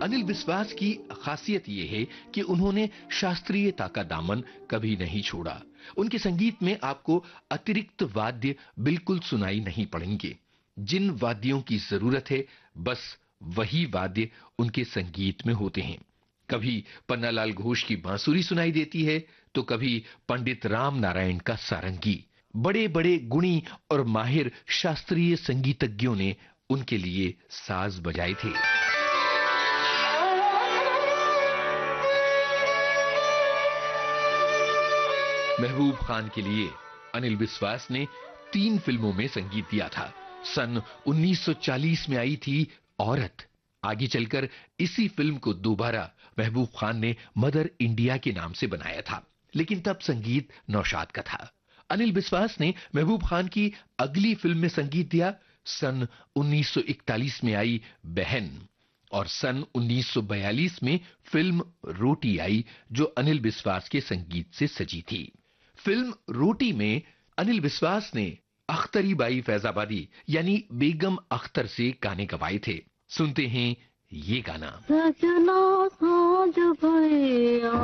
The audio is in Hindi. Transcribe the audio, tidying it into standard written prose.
अनिल विश्वास की खासियत ये है कि उन्होंने शास्त्रीयता का दामन कभी नहीं छोड़ा। उनके संगीत में आपको अतिरिक्त वाद्य बिल्कुल सुनाई नहीं पड़ेंगे। जिन वाद्यों की जरूरत है बस वही वाद्य उनके संगीत में होते हैं। कभी पन्नालाल घोष की बांसुरी सुनाई देती है तो कभी पंडित राम नारायण का सारंगी। बड़े बड़े गुणी और माहिर शास्त्रीय संगीतज्ञों ने उनके लिए साज बजाए थे। महबूब खान के लिए अनिल विश्वास ने 3 फिल्मों में संगीत दिया था। सन 1940 में आई थी औरत। आगे चलकर इसी फिल्म को दोबारा महबूब खान ने मदर इंडिया के नाम से बनाया था, लेकिन तब संगीत नौशाद का था। अनिल विश्वास ने महबूब खान की अगली फिल्म में संगीत दिया। सन 1941 में आई बहन और सन 1942 में फिल्म रोटी आई, जो अनिल विश्वास के संगीत से सजी थी। फिल्म रोटी में अनिल विश्वास ने अख्तरी बाई फैजाबादी यानी बेगम अख्तर से गाने गवाए थे। सुनते हैं ये गाना। सजना साँझ भइया